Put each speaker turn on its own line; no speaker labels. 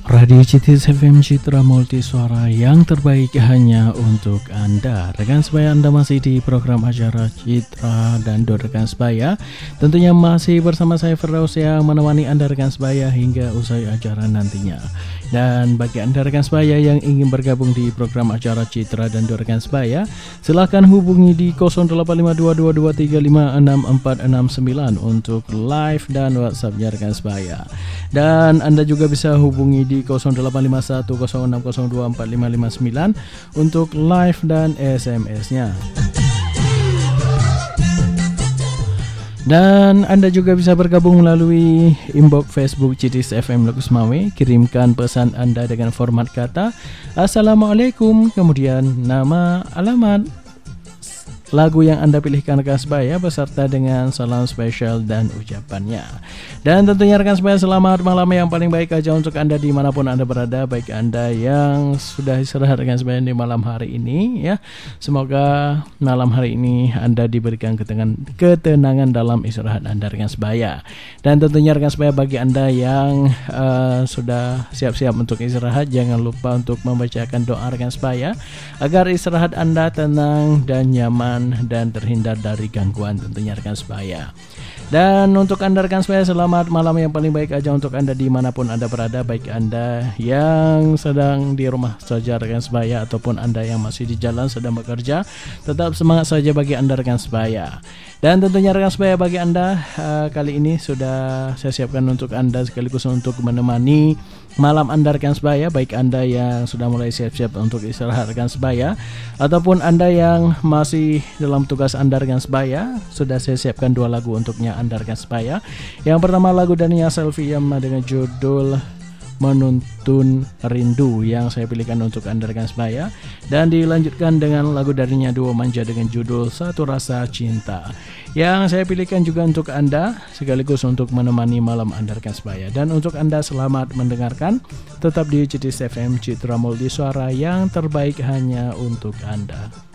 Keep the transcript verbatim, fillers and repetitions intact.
Radio Citis F M Citra Multisuara yang terbaik hanya untuk Anda. Rekan sebaya, Anda masih di program acara Citra dan Dua Rekan Sebaya. Tentunya masih bersama saya Firdaus yang menemani Anda rekan sebaya hingga usai acara nantinya. Dan bagi Anda rekan sebaya yang ingin bergabung di program acara Citra dan Dua Rekan Sebaya, silakan hubungi di nol delapan lima dua dua dua tiga lima enam empat enam sembilan untuk live dan WhatsApp-nya rekan sebaya. Dan Anda juga bisa hubungi di nol delapan lima satu nol enam nol dua empat lima lima sembilan untuk live dan S M S-nya. Dan Anda juga bisa bergabung melalui inbox Facebook Citis F M Lukus Mawe. Kirimkan pesan Anda dengan format kata Assalamualaikum, kemudian nama, alamat, lagu yang Anda pilihkan rekan sebaya beserta dengan salam spesial dan ucapannya. Dan tentunya rekan sebaya, selamat malam yang paling baik aja untuk Anda dimanapun Anda berada. Baik Anda yang sudah istirahat rekan sebaya di malam hari ini ya, semoga malam hari ini Anda diberikan ketenangan, ketenangan dalam istirahat Anda rekan sebaya. Dan tentunya rekan sebaya, bagi Anda yang uh, sudah siap-siap untuk istirahat, jangan lupa untuk membacakan doa rekan sebaya agar istirahat Anda tenang dan nyaman dan terhindar dari gangguan tentunya rekan sebaya. Dan untuk Anda rekan sebaya, selamat malam yang paling baik aja untuk Anda dimanapun Anda berada. Baik Anda yang sedang di rumah saja rekan sebaya ataupun Anda yang masih di jalan sedang bekerja, tetap semangat saja bagi Anda rekan sebaya. Dan tentunya rekan sebaya, bagi Anda uh, kali ini sudah saya siapkan untuk Anda sekaligus untuk menemani malam Anda rekan sebaya. Baik Anda yang sudah mulai siap-siap untuk istirahat rekan sebaya ataupun Anda yang masih dalam tugas Anda rekan sebaya, sudah saya siapkan dua lagu untuknya Anda rekan sebaya. Yang pertama lagu dari Selfie yang dengan judul Menuntun Rindu yang saya pilihkan untuk Anda rekan sebaya, dan dilanjutkan dengan lagu darinya Duo Manja dengan judul Satu Rasa Cinta yang saya pilihkan juga untuk Anda sekaligus untuk menemani malam Anda rekan sebaya. Dan untuk Anda, selamat mendengarkan, tetap di Citis F M Citra Multisuara yang terbaik hanya untuk Anda.